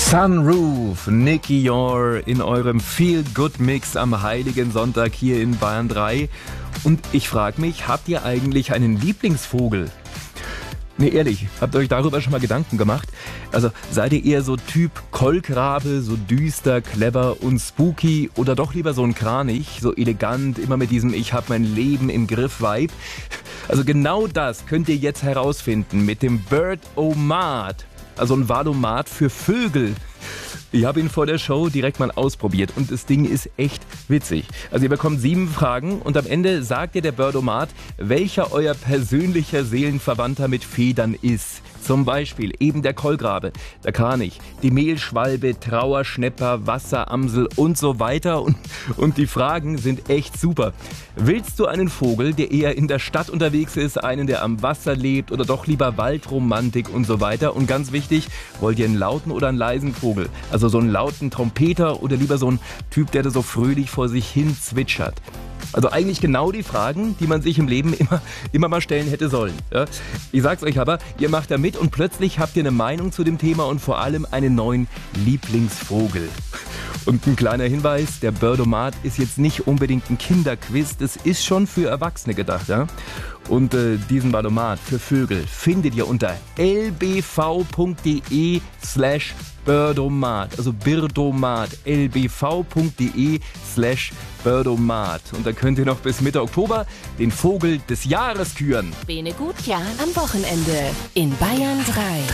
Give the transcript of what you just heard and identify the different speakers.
Speaker 1: Sunroof, Nicky Yor in eurem Feel-Good-Mix am Heiligen Sonntag hier in Bayern 3. Und ich frage mich, habt ihr eigentlich einen Lieblingsvogel? Nee, ehrlich, habt ihr euch darüber schon mal Gedanken gemacht? Also seid ihr eher so Typ Kolkrabe, so düster, clever und spooky oder doch lieber so ein Kranich, so elegant, immer mit diesem Ich hab mein Leben im Griff-Vibe? Also genau das könnt ihr jetzt herausfinden mit dem Bird-O-Mat, also ein Valomat für Vögel. Ich habe ihn vor der Show direkt mal ausprobiert und das Ding ist echt witzig. Also ihr bekommt 7 Fragen und am Ende sagt dir der Bird-O-Mat, welcher euer persönlicher Seelenverwandter mit Federn ist. Zum Beispiel eben der Kolkrabe, der Kranich, die Mehlschwalbe, Trauerschnäpper, Wasseramsel und so weiter. Und die Fragen sind echt super. Willst du einen Vogel, der eher in der Stadt unterwegs ist, einen, der am Wasser lebt oder doch lieber Waldromantik und so weiter? Und ganz wichtig, wollt ihr einen lauten oder einen leisen Vogel? Also so einen lauten Trompeter oder lieber so ein Typ, der da so fröhlich vor sich hin zwitschert? Also eigentlich genau die Fragen, die man sich im Leben immer mal stellen hätte sollen. Ja? Ich sag's euch aber, ihr macht da mit und plötzlich habt ihr eine Meinung zu dem Thema und vor allem einen neuen Lieblingsvogel. Und ein kleiner Hinweis, der Bird-O-Mat ist jetzt nicht unbedingt ein Kinderquiz, das ist schon für Erwachsene gedacht. Ja? Und diesen Bird-O-Mat für Vögel findet ihr unter lbv.de/Bird-O-Mat, also Bird-O-Mat, lbv.de/Bird-O-Mat. Und da könnt ihr noch bis Mitte Oktober den Vogel des Jahres küren.
Speaker 2: Bene Gutjahr am Wochenende in Bayern 3.